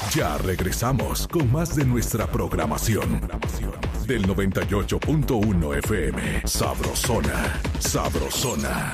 Ya regresamos con más de nuestra programación. Del 98.1 FM. Sabrosona. Sabrosona.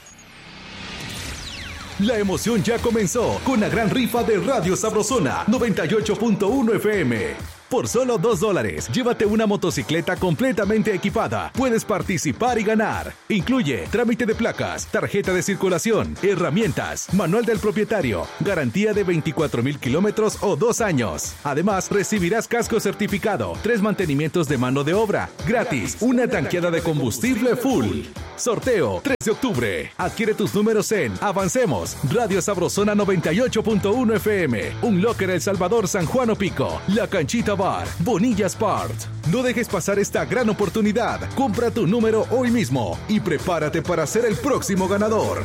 La emoción ya comenzó con la gran rifa de Radio Sabrosona 98.1 FM. Por solo $2, llévate una motocicleta completamente equipada. Puedes participar y ganar. Incluye trámite de placas, tarjeta de circulación, herramientas, manual del propietario, garantía de 24,000 kilómetros o 2 años. Además, recibirás casco certificado, 3 mantenimientos de mano de obra, gratis, una tanqueada de combustible full. Sorteo 3 de octubre. Adquiere tus números en Avancemos, Radio Sabrosona 98.1 FM, Un Locker El Salvador, San Juan Opico, La Canchita Bar, Bonilla Sport. No dejes pasar esta gran oportunidad. Compra tu número hoy mismo y prepárate para ser el próximo ganador.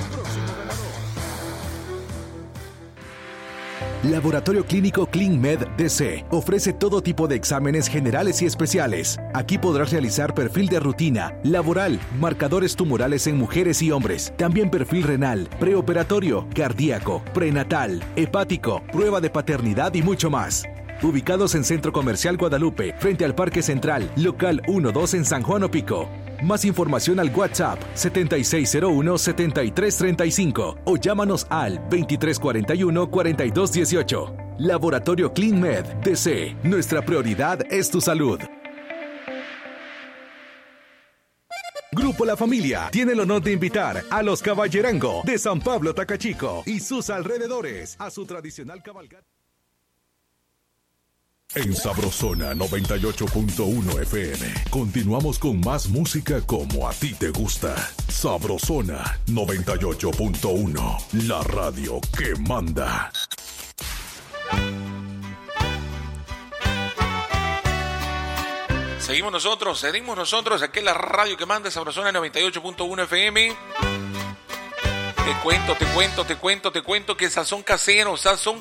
Laboratorio Clínico ClinMed DC ofrece todo tipo de exámenes generales y especiales. Aquí podrás realizar perfil de rutina, laboral, marcadores tumorales en mujeres y hombres, también perfil renal, preoperatorio, cardíaco, prenatal, hepático, prueba de paternidad y mucho más. Ubicados en Centro Comercial Guadalupe, frente al Parque Central, local 1-2 en San Juan Opico. Más información al WhatsApp 7601-7335 o llámanos al 2341-4218. Laboratorio ClinMed DC. Nuestra prioridad es tu salud. Grupo La Familia tiene el honor de invitar a los Caballerango de San Pablo Tacachico y sus alrededores a su tradicional cabalgata. En Sabrosona 98.1 FM. Continuamos con más música como a ti te gusta. Sabrosona 98.1. La radio que manda. Seguimos nosotros, aquí en la radio que manda Sabrosona 98.1 FM. Te cuento que sazón casero.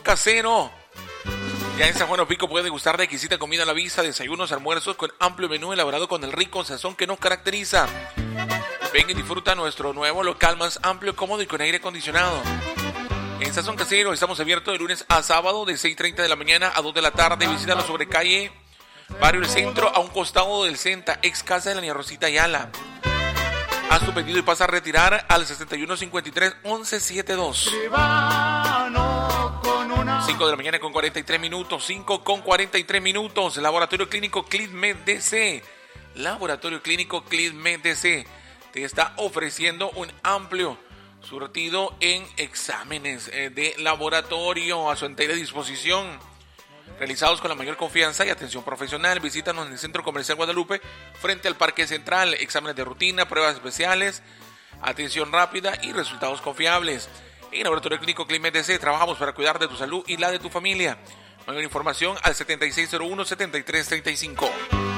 Ya en San Juan Opico puede degustar de exquisita comida a la vista, desayunos, almuerzos con amplio menú elaborado con el rico sazón que nos caracteriza. Ven y disfruta nuestro nuevo local más amplio, cómodo y con aire acondicionado. En Sazón Casero estamos abiertos de lunes a sábado de 6:30 de la mañana a 2 de la tarde. Visítanos sobre calle Barrio El Centro, a un costado del Centa, ex casa de la Niña Rosita Ayala. Haz tu pedido y pasa a retirar al 6153-1172. 5 de la mañana con 43 minutos. 5 con 43 minutos. Laboratorio Clínico ClinMed DC. Laboratorio Clínico ClinMed DC te está ofreciendo un amplio surtido en exámenes de laboratorio a su entera disposición, realizados con la mayor confianza y atención profesional. Visítanos en el Centro Comercial Guadalupe, frente al Parque Central. Exámenes de rutina, pruebas especiales, atención rápida y resultados confiables. En Laboratorio Clínico ClinMed DC trabajamos para cuidar de tu salud y la de tu familia. Mayor información al 7601-7335.